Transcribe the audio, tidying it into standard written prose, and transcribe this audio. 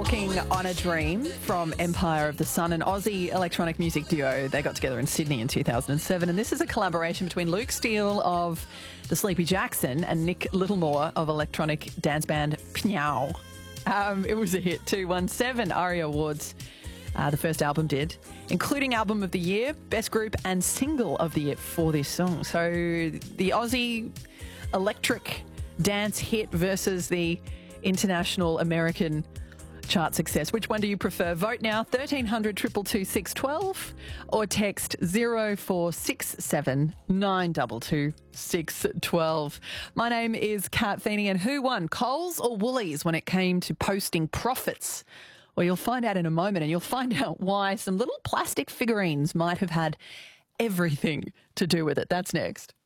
Walking on a Dream from Empire of the Sun, an Aussie electronic music duo. They got together in Sydney in 2007, and this is a collaboration between Luke Steele of the Sleepy Jackson and Nick Littlemore of electronic dance band Pnyao. It was a hit too, won 7 ARIA Awards. The first album did, including Album of the Year, Best Group and Single of the Year for this song. So the Aussie electric dance hit versus the international American chart success. Which one do you prefer? Vote now, 1300 222 612 or text 0467 922 612. My name is Kat Feeney, and who won, Coles or Woolies, when it came to posting profits? Well, you'll find out in a moment, and you'll find out why some little plastic figurines might have had everything to do with it. That's next.